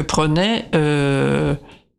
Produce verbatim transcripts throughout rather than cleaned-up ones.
prenait euh,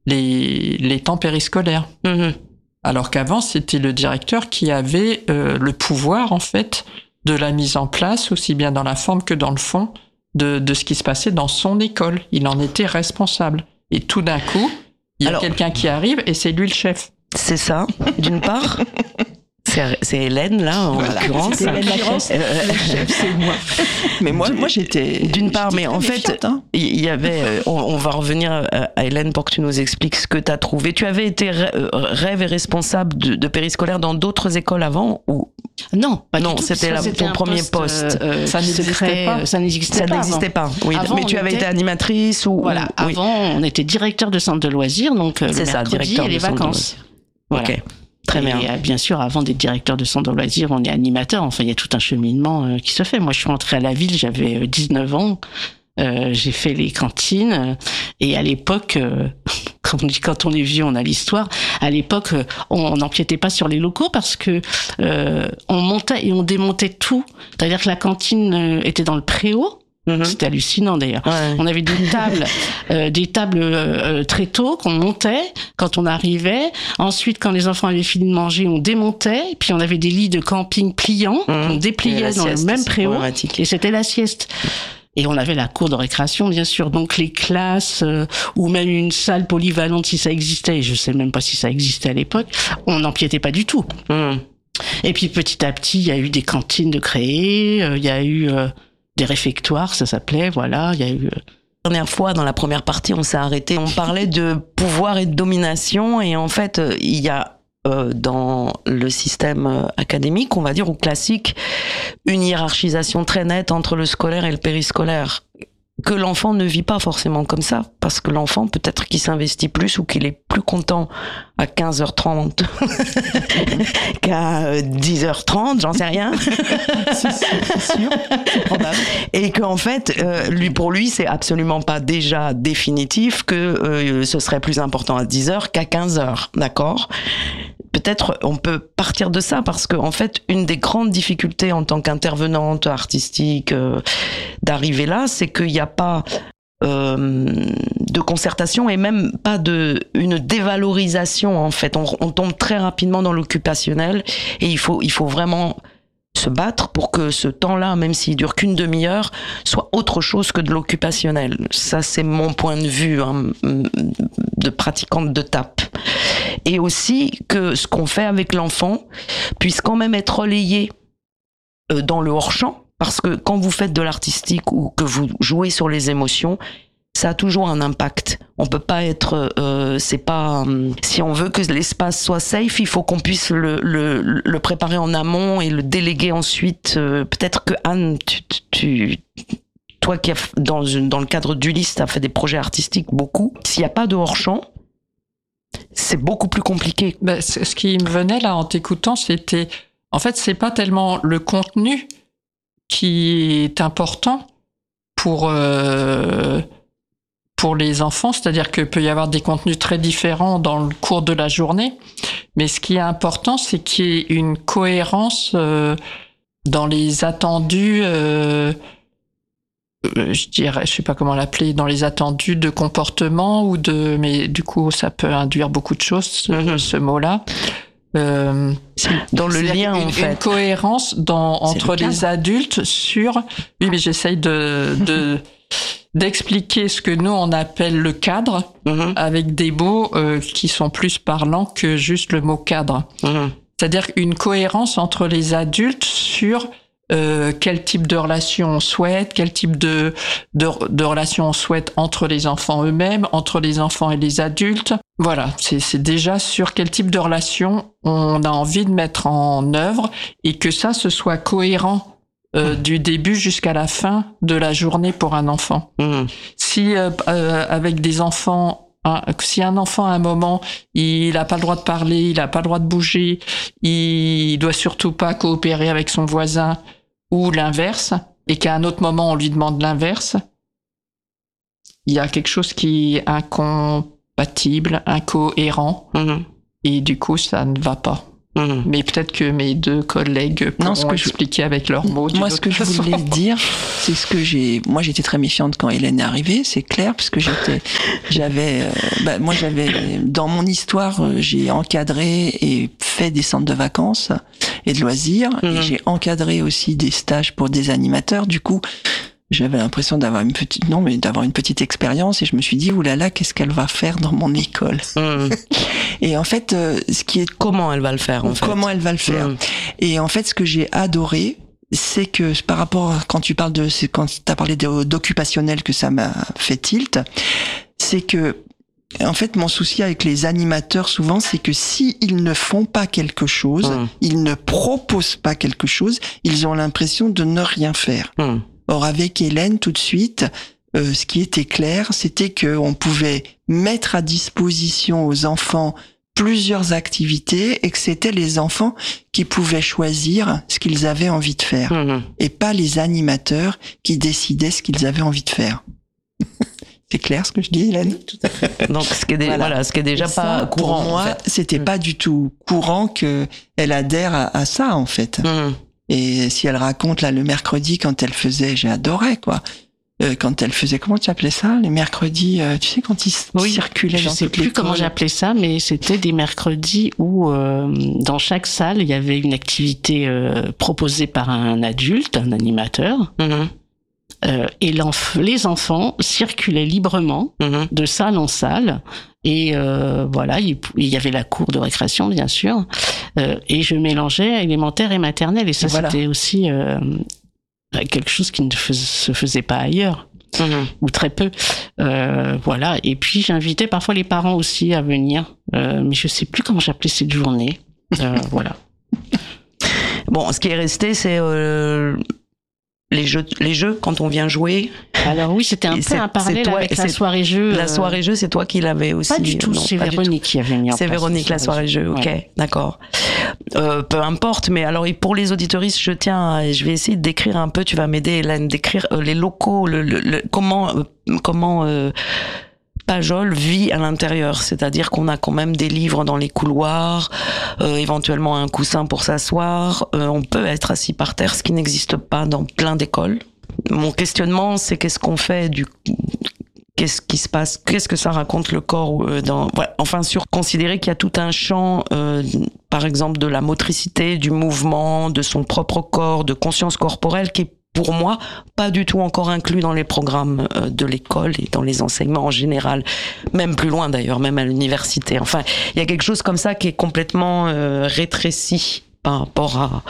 les, les temps périscolaires. Mmh. Alors qu'avant, c'était le directeur qui avait euh, le pouvoir, en fait, de la mise en place, aussi bien dans la forme que dans le fond, de, de ce qui se passait dans son école. Il en était responsable. Et tout d'un coup, il y a Alors, quelqu'un qui arrive et c'est lui le chef. C'est ça, d'une part. C'est, c'est Hélène, là, en voilà, l'occurrence. C'est Hélène Lacrosse, euh, le chef, c'est moi. Mais moi, moi j'étais... D'une part, j'étais mais en fait, il hein. y avait... On, on va revenir à Hélène pour que tu nous expliques ce que tu as trouvé. Tu avais été rêve et responsable de, de périscolaire dans d'autres écoles avant ou... Non, pas non, du tout. c'était, ça, la, c'était ton premier poste. poste. Euh, ça n'existait pas. Ça n'existait ça pas. n'existait pas. Oui, avant, mais tu avais était... été animatrice ou... Voilà, ou... avant, oui. on était directeur de centre de loisirs, donc c'est le ça, mercredi et les vacances. Voilà. Ok. Très bien. Et bien sûr, avant d'être directeur de centre de loisirs, on est animateur. Enfin, il y a tout un cheminement euh, qui se fait. Moi, je suis rentrée à la ville, j'avais dix-neuf ans. Euh, j'ai fait les cantines. Et à l'époque, euh, quand on dit quand on est vieux, on a l'histoire. À l'époque, on n'empiétait pas sur les locaux parce que euh, on montait et on démontait tout. C'est-à-dire que la cantine était dans le préau. Mmh. C'était hallucinant d'ailleurs. Ouais. On avait des tables, euh, des tables euh, très tôt qu'on montait quand on arrivait. Ensuite, quand les enfants avaient fini de manger, on démontait. Puis on avait des lits de camping pliants mmh. qu'on dépliait dans sieste, le même préau. Et c'était la sieste. Et on avait la cour de récréation, bien sûr. Donc les classes euh, ou même une salle polyvalente si ça existait. Et je sais même pas si ça existait à l'époque. On n'empiétait pas du tout. Mmh. Et puis petit à petit, il y a eu des cantines de créer. Il euh, y a eu euh, des réfectoires, ça s'appelait, voilà, il y a eu... La dernière fois, dans la première partie, on s'est arrêté, on parlait de pouvoir et de domination, et en fait, il y a euh, dans le système académique, on va dire, ou classique, une hiérarchisation très nette entre le scolaire et le périscolaire, que l'enfant ne vit pas forcément comme ça, parce que l'enfant, peut-être qu'il s'investit plus ou qu'il est plus content à quinze heures trente qu'à dix heures trente, j'en sais rien. C'est sûr, c'est sûr, c'est probable. Et qu'en fait, euh, lui, pour lui, c'est absolument pas déjà définitif que euh, ce serait plus important à dix heures qu'à quinze heures, d'accord ? Peut-être on peut partir de ça parce que en fait une des grandes difficultés en tant qu'intervenante artistique euh, d'arriver là, c'est qu'il n'y a pas euh, de concertation et même pas de une dévalorisation en fait. On, on tombe très rapidement dans l'occupationnel et il faut il faut vraiment se battre pour que ce temps-là, même s'il dure qu'une demi-heure, soit autre chose que de l'occupationnel. Ça, c'est mon point de vue hein, de pratiquante de tape. Et aussi que ce qu'on fait avec l'enfant puisse quand même être relayé dans le hors-champ, parce que quand vous faites de l'artistique ou que vous jouez sur les émotions, ça a toujours un impact. On peut pas être, euh, c'est pas. Si on veut que l'espace soit safe, il faut qu'on puisse le, le, le préparer en amont et le déléguer ensuite. Euh, peut-être que Anne, tu, tu, toi qui as dans dans le cadre d'Ulysse, t'as fait des projets artistiques beaucoup. S'il y a pas de hors champ, c'est beaucoup plus compliqué. Ben, ce qui me venait là en t'écoutant, c'était, en fait, c'est pas tellement le contenu qui est important pour. Euh, pour les enfants, c'est-à-dire qu'il peut y avoir des contenus très différents dans le cours de la journée, mais ce qui est important, c'est qu'il y ait une cohérence euh, dans les attendus, euh, je dirais, je sais pas comment l'appeler, dans les attendus de comportement ou de, mais du coup, ça peut induire beaucoup de choses, ce, mm-hmm. ce mot-là. Euh, dans le lien, une, en fait. Une cohérence dans, entre les adultes sur, oui, mais j'essaye de, de, d'expliquer ce que nous on appelle le cadre mmh. avec des mots euh, qui sont plus parlants que juste le mot cadre. Mmh. C'est-à-dire une cohérence entre les adultes sur euh, quel type de relation on souhaite, quel type de, de, de relation on souhaite entre les enfants eux-mêmes, entre les enfants et les adultes. Voilà, c'est, c'est déjà sur quel type de relation on a envie de mettre en œuvre et que ça, ce soit cohérent Euh, mmh. du début jusqu'à la fin de la journée pour un enfant. Mmh. Si euh, euh, avec des enfants, hein, si un enfant à un moment il a pas le droit de parler, il a pas le droit de bouger, il doit surtout pas coopérer avec son voisin ou l'inverse, et qu'à un autre moment on lui demande l'inverse, il y a quelque chose qui est incompatible, incohérent, mmh. et du coup ça ne va pas. Mmh. Mais peut-être que mes deux collègues pourront non, ce que expliquer je... avec leurs mots. Moi, ce que façon. je voulais dire, c'est ce que j'ai. Moi, j'étais très méfiante quand Hélène est arrivée, c'est clair, parce que j'étais, j'avais, euh, bah, moi, j'avais dans mon histoire, j'ai encadré et fait des centres de vacances et de loisirs, mmh. et j'ai encadré aussi des stages pour des animateurs. Du coup, j'avais l'impression d'avoir une petite, non, mais d'avoir une petite expérience, et je me suis dit, oulala, qu'est-ce qu'elle va faire dans mon école? Mmh. Et en fait, euh, ce qui est... Comment elle va le faire, en fait? Comment elle va le faire. Mmh. Et en fait, ce que j'ai adoré, c'est que par rapport, quand tu parles de, c'est quand t'as parlé d'occupationnel que ça m'a fait tilt, c'est que, en fait, mon souci avec les animateurs, souvent, c'est que si ils ne font pas quelque chose, mmh. ils ne proposent pas quelque chose, ils ont l'impression de ne rien faire. Mmh. Or, avec Hélène, tout de suite, euh, ce qui était clair, c'était qu'on pouvait mettre à disposition aux enfants plusieurs activités et que c'était les enfants qui pouvaient choisir ce qu'ils avaient envie de faire. Mmh. Et pas les animateurs qui décidaient ce qu'ils avaient envie de faire. C'est clair ce que je dis, Hélène? Tout à fait. Donc, ce qui est, voilà. Voilà, ce qui est déjà et pas ça, courant. Pour moi, en fait. C'était mmh. pas du tout courant qu'elle adhère à, à ça, en fait. Mmh. Et si elle raconte, là, le mercredi, quand elle faisait, j'ai adoré, quoi. Euh, quand elle faisait, comment tu appelais ça? Les mercredis, euh, tu sais, quand ils oui, circulaient je dans sais plus comment j'appelais ça, mais c'était des mercredis où, euh, dans chaque salle, il y avait une activité euh, proposée par un adulte, un animateur. Mm-hmm. Euh, et les enfants circulaient librement mm-hmm. de salle en salle. Et euh, voilà, il, il y avait la cour de récréation, bien sûr. Euh, et je mélangeais élémentaire et maternelle. Et ça, voilà. C'était aussi euh, quelque chose qui ne fais, se faisait pas ailleurs. Mmh. Ou très peu. Euh, voilà. Et puis, j'invitais parfois les parents aussi à venir. Euh, mais je sais plus comment j'appelais cette journée. Euh, voilà. Bon, ce qui est resté, c'est... Euh... Les jeux, les jeux, quand on vient jouer. Alors oui, c'était un peu un parallèle toi, avec la soirée jeu. La soirée jeu, c'est toi qui l'avais aussi. Pas du tout, c'est Véronique qui avait mis en place. C'est Véronique, la soirée jeu, ok, ouais. D'accord. Euh, peu importe, mais alors pour les auditoristes, je tiens, je vais essayer de décrire un peu, tu vas m'aider Hélène, décrire les locaux, le, le, le comment, euh, comment, euh, Pajol vit à l'intérieur, c'est-à-dire qu'on a quand même des livres dans les couloirs, euh, éventuellement un coussin pour s'asseoir, euh, on peut être assis par terre, ce qui n'existe pas dans plein d'écoles. Mon questionnement, c'est qu'est-ce qu'on fait du... Qu'est-ce qui se passe? Qu'est-ce que ça raconte le corps euh, dans... Voilà. Enfin, sur considérer qu'il y a tout un champ, euh, par exemple, de la motricité, du mouvement, de son propre corps, de conscience corporelle qui est pour moi, pas du tout encore inclus dans les programmes de l'école et dans les enseignements en général, même plus loin d'ailleurs, même à l'université. Enfin, il y a quelque chose comme ça qui est complètement euh, rétréci par rapport à,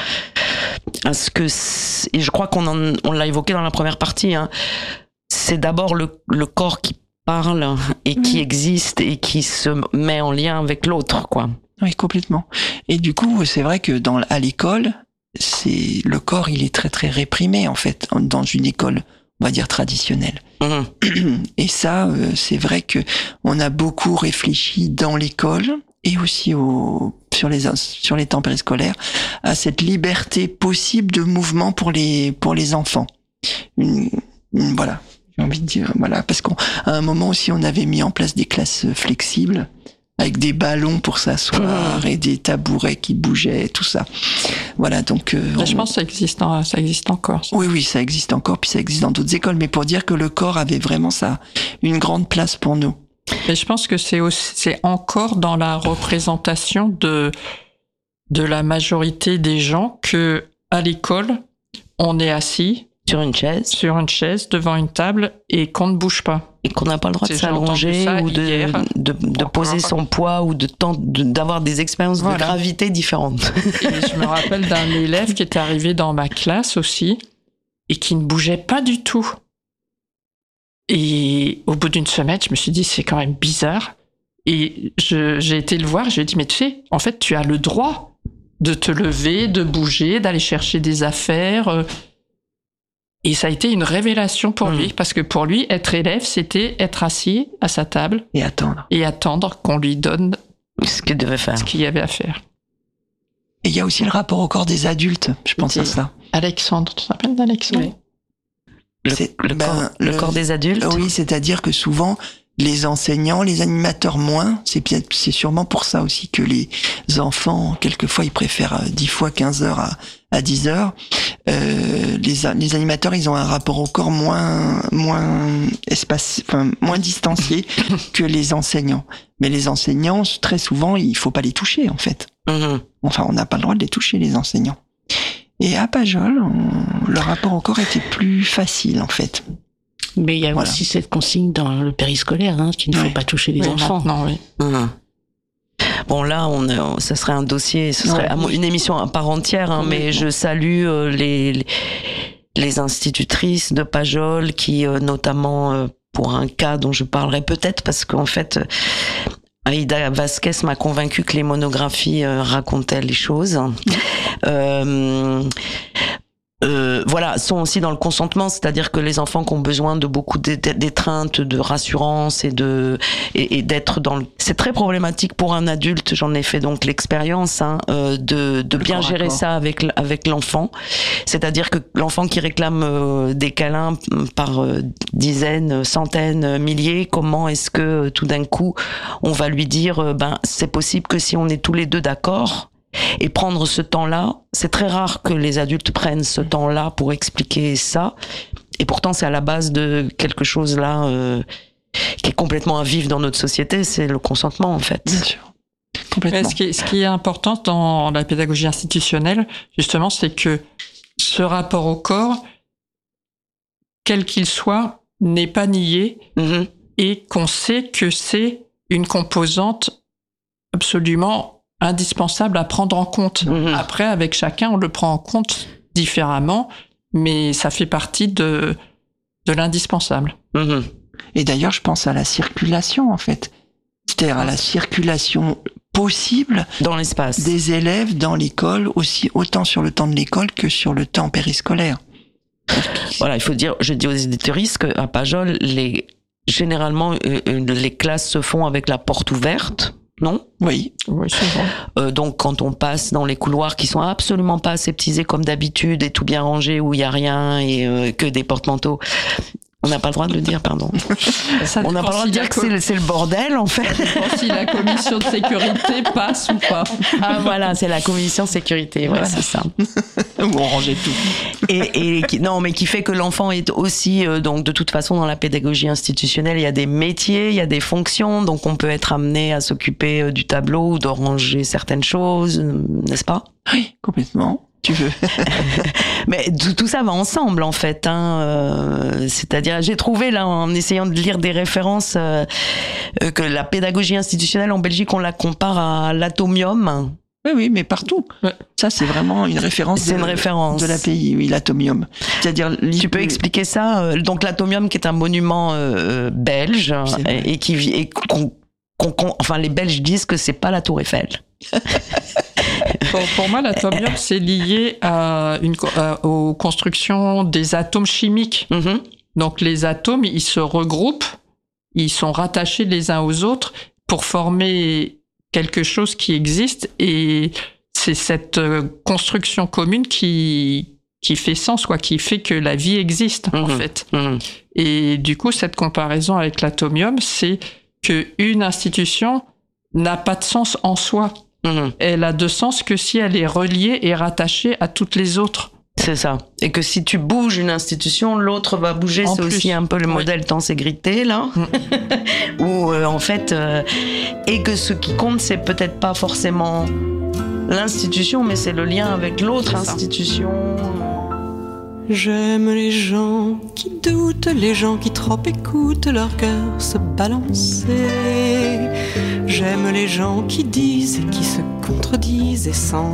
à ce que... Et je crois qu'on en, on l'a évoqué dans la première partie, hein, c'est d'abord le, le corps qui parle et qui mmh. existe et qui se met en lien avec l'autre, quoi. Oui, complètement. Et du coup, c'est vrai que dans, à l'école... c'est le corps, il est très très réprimé en fait dans une école, on va dire traditionnelle. Mmh. Et ça, euh, c'est vrai que on a beaucoup réfléchi dans l'école et aussi au sur les sur les temps périscolaires à cette liberté possible de mouvement pour les pour les enfants. Une, une, voilà, j'ai envie de dire voilà parce qu'à un moment aussi on avait mis en place des classes flexibles. Avec des ballons pour s'asseoir mmh. et des tabourets qui bougeaient, tout ça. Voilà, donc... Euh, on... Je pense que ça existe, en, ça existe encore. Ça. Oui, oui, ça existe encore, puis ça existe dans d'autres écoles. Mais pour dire que le corps avait vraiment ça, une grande place pour nous. Et je pense que c'est aussi, c'est encore dans la représentation de, de la majorité des gens que, à l'école, on est assis... Sur une chaise. Sur une chaise, devant une table, et qu'on ne bouge pas. Et qu'on n'a pas le droit de s'allonger ou de, hier, de, de, de poser son poids ou de, de d'avoir des expériences voilà. de gravité différentes. Et je me rappelle d'un élève qui était arrivé dans ma classe aussi et qui ne bougeait pas du tout. Et au bout d'une semaine, je me suis dit, c'est quand même bizarre. Et je, j'ai été le voir, je lui ai dit, mais tu sais, en fait, tu as le droit de te lever, de bouger, d'aller chercher des affaires... Et ça a été une révélation pour mmh. lui, parce que pour lui, être élève, c'était être assis à sa table et attendre, et attendre qu'on lui donne ce qu'il devait faire, ce qu'il y avait à faire. Et il y a aussi le rapport au corps des adultes, je pense à ça. Alexandre, tu te rappelles d'Alexandre? Oui. Le, le, ben, corps, le, le corps des adultes. Oui, c'est-à-dire que souvent, Les enseignants, les animateurs moins. C'est peut-être, c'est sûrement pour ça aussi que les enfants, quelquefois, ils préfèrent dix fois quinze heures à, à dix heures. Euh, les, les animateurs, ils ont un rapport au corps moins, moins espace, enfin, moins distancié que les enseignants. Mais les enseignants, très souvent, il faut pas les toucher, en fait. Mmh. Enfin, on n'a pas le droit de les toucher, les enseignants. Et à Pajol, on, le rapport au corps était plus facile, en fait. Mais il y a voilà. aussi cette consigne dans le périscolaire, hein, qu'il ne faut oui. pas toucher les oui, enfants. Non, oui. Mmh. Bon, là, on, ça serait un dossier, ce serait ouais. une émission à part entière, hein, oui, mais oui. je salue euh, les, les, les institutrices de Pajol qui, euh, notamment, euh, pour un cas dont je parlerai peut-être, parce qu'en fait, Aïda Vasquez m'a convaincu que les monographies euh, racontaient les choses. Mmh. Euh, Euh, voilà, sont aussi dans le consentement, c'est-à-dire que les enfants qui ont besoin de beaucoup d'étreinte, de rassurance et de et, et d'être dans le... C'est très problématique pour un adulte, j'en ai fait donc l'expérience, hein, euh, de, de bien gérer d'accord. ça avec avec l'enfant. C'est-à-dire que l'enfant qui réclame euh, des câlins par euh, dizaines, centaines, milliers, comment est-ce que euh, tout d'un coup on va lui dire euh, ben c'est possible que si on est tous les deux d'accord. Et prendre ce temps-là, c'est très rare que les adultes prennent ce temps-là pour expliquer ça. Et pourtant, c'est à la base de quelque chose là euh, qui est complètement à vivre dans notre société, c'est le consentement en fait. Bien sûr. Complètement. Ce qui est, ce qui est important dans la pédagogie institutionnelle, justement, c'est que ce rapport au corps, quel qu'il soit, n'est pas nié mm-hmm. et qu'on sait que c'est une composante absolument indispensable à prendre en compte. Mmh. Après, avec chacun, on le prend en compte différemment, mais ça fait partie de, de l'indispensable. Mmh. Et d'ailleurs, je pense à la circulation, en fait. C'est-à-dire à la circulation possible dans l'espace des élèves dans l'école, aussi autant sur le temps de l'école que sur le temps périscolaire. Voilà, il faut dire, je dis aux éditoristes qu'à Pajol, les, généralement, euh, les classes se font avec la porte ouverte. Non ? Oui. Oui, c'est vrai. Euh, donc, quand on passe dans les couloirs qui sont absolument pas aseptisés comme d'habitude et tout bien rangés où il y a rien et euh, que des porte-manteaux, on n'a pas le droit de le dire, pardon. Ça on n'a pas le droit de dire que c'est, c'est le bordel, en fait. Si la commission de sécurité passe ou pas. Ah, voilà, c'est la commission de sécurité, ouais, ouais. c'est ça. Où on rangeait tout. Et, et qui, non, mais qui fait que l'enfant est aussi, euh, donc, de toute façon, dans la pédagogie institutionnelle, il y a des métiers, il y a des fonctions, donc on peut être amené à s'occuper euh, du tableau ou de ranger certaines choses, n'est-ce pas ? Oui, complètement. Tu veux. Mais tout, tout ça va ensemble en fait. Hein. Euh, c'est-à-dire, j'ai trouvé là en essayant de lire des références euh, euh, que la pédagogie institutionnelle en Belgique, on la compare à l'atomium. Oui, oui, mais partout. Ouais. Ça, c'est vraiment une référence. C'est de, une référence de l'A P I, oui, l'atomium. C'est-à-dire, tu peux expliquer ça. Donc l'atomium, qui est un monument euh, belge et, et qui et qu'on, qu'on, qu'on, enfin, les Belges disent que c'est pas la Tour Eiffel. Pour, pour moi, l'atomium, c'est lié à une, à, aux constructions des atomes chimiques. Mm-hmm. Donc, les atomes, ils se regroupent, ils sont rattachés les uns aux autres pour former quelque chose qui existe. Et c'est cette construction commune qui, qui fait sens, quoi, qui fait que la vie existe, mm-hmm. en fait. Mm-hmm. Et du coup, cette comparaison avec l'atomium, c'est qu'une institution n'a pas de sens en soi. Mmh. Elle a de sens que si elle est reliée et rattachée à toutes les autres. C'est ça. Et que si tu bouges une institution, l'autre va bouger. En c'est plus. Aussi un peu le oui. modèle temps-ségrité, là. Mmh. Où, euh, en fait, euh, et que ce qui compte, c'est peut-être pas forcément l'institution, mais c'est le lien avec l'autre c'est institution. Ça. J'aime les gens qui doutent, les gens qui trop écoutent leur cœur se balancer. J'aime les gens qui disent et qui se contredisent et sans